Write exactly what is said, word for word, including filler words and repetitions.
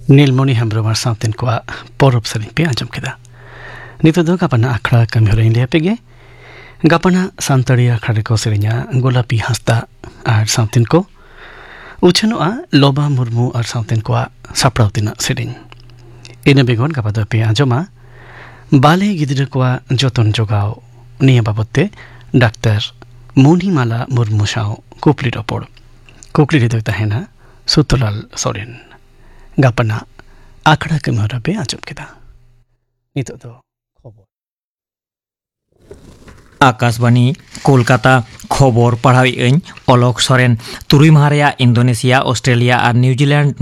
नीलमणि Hembrom southern को पौरब सरिंग पे आजम केदा नितो दो गपना अखड़ा कमी हो रही पेगे गपना सांतड़ी अखड़ा को सरिंगा गोलापी हंसता और साउथन को उछनुआ लोबा मुर्मू और साउथन को सापड़ाउतिना सरिंग इन बेगोन गपदा पे आजमा बाले गिद्र को जोतन जोगाओ निया बाबते डॉक्टर मुनिमाला मुर्मू साओ कुपली रपोड़ कुकली रे दोता है ना सुतलाल सोरेन गपना आखड़ा के मोहरा पे आजम केदा नितो दो खबर आकाशवाणी कोलकाता खबर पढ़ाई अलक सोरेन तुरुई माहारिया इंडोनेशिया ऑस्ट्रेलिया और न्यूजीलैंड